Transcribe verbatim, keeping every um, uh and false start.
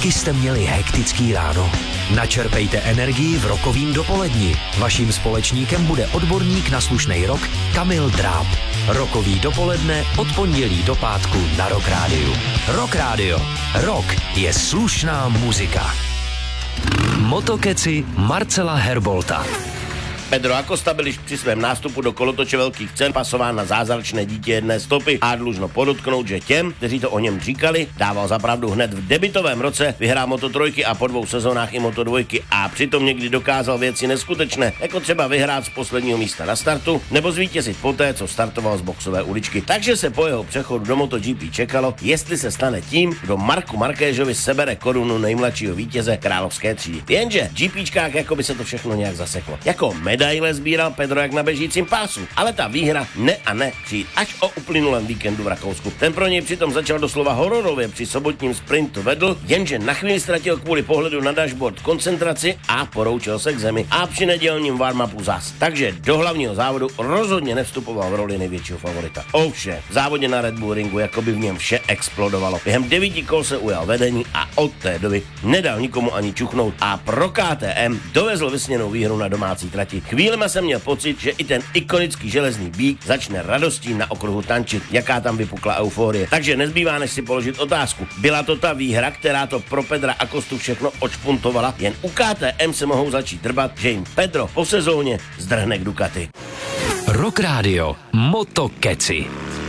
Taky jste měli hektický ráno? Načerpejte energii v rokovým dopoledni. Vaším společníkem bude odborník na slušnej rock Kamil Dráb. Rokový dopoledne od pondělí do pátku na Rock Rádiu. Rock Rádio. Rock je slušná muzika. Motokeci Marcela Herbolta. Pedro Acosta byl již při svém nástupu do kolotoče velkých cen pasován na zázračné dítě jedné stopy a dlužno podotknout, že těm, kteří to o něm říkali, dával zapravdu hned v debutovém roce, vyhrál Moto trojky a po dvou sezónách i Moto dvojky a přitom někdy dokázal věci neskutečné, jako třeba vyhrát z posledního místa na startu nebo zvítězit poté, co startoval z boxové uličky. Takže se po jeho přechodu do MotoGP čekalo, jestli se stane tím, kdo Marku Markéžovi sebere korunu nejmladšího vítěze královské třídy. Jenže GPčkách jako by se to všechno nějak zaseklo. Jako medaile sbíral Pedro jak na běžícím pásu, ale ta výhra ne a ne přijít až o uplynulém víkendu v Rakousku. Ten pro něj přitom začal doslova hororově, při sobotním sprintu vedl, jenže na chvíli ztratil kvůli pohledu na dashboard koncentraci a poroučil se k zemi a při nedělním warm-upu zas. Takže do hlavního závodu rozhodně nevstupoval v roli největšího favorita. Ovšem, v závodě na Red Bull ringu jako by v něm vše explodovalo. Během devíti kol se ujal vedení a od té doby nedal nikomu ani čuchnout a pro K T M dovezl vysněnou výhru na domácí trati. Chvílema jsem měl pocit, že i ten ikonický železný býk začne radostí na okruhu tančit, jaká tam vypukla euforie. Takže nezbývá, než si položit otázku. Byla to ta výhra, která to pro Pedra Acostu všechno odšpuntovala? Jen u K T M se mohou začít drbat, že jim Pedro po sezóně zdrhne k Ducati. Rock Radio Motokeci.